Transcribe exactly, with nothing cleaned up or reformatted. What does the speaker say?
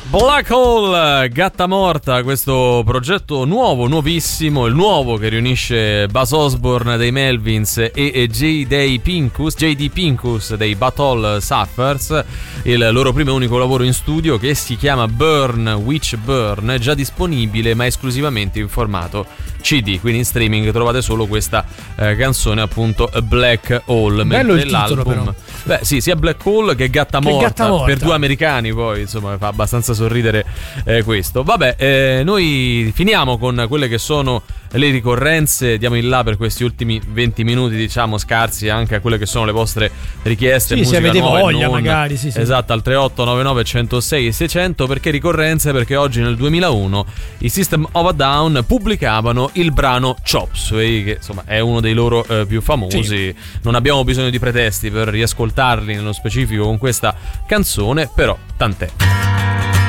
Black Hole, Gatta Morta, questo progetto nuovo, nuovissimo, il nuovo che riunisce Buzz Osborne dei Melvins e, e J D Pincus, J D Pincus dei Butthole Surfers, il loro primo e unico lavoro in studio che si chiama Burn Witch Burn, è già disponibile ma esclusivamente in formato C D, quindi in streaming trovate solo questa eh, canzone, appunto Black Hole. Bello il titolo, però. Beh sì, sia Black Hole che Gatta, che Morta, Gatta Morta per due americani, poi insomma fa abbastanza sorridere eh, questo. Vabbè, eh, noi finiamo con quelle che sono le ricorrenze, diamo in là per questi ultimi venti minuti, diciamo scarsi, anche a quelle che sono le vostre richieste. Sì, musica se avete nuova voglia, non, magari sì, sì. esatto, al tre otto nove nove uno zero sei sei zero zero. Perché ricorrenze? Perché oggi nel duemilauno i System of a Down pubblicavano il brano Chop Suey, che insomma è uno dei loro eh, più famosi. Sì. Non abbiamo bisogno di pretesti per riascoltarli nello specifico con questa canzone, però tant'è.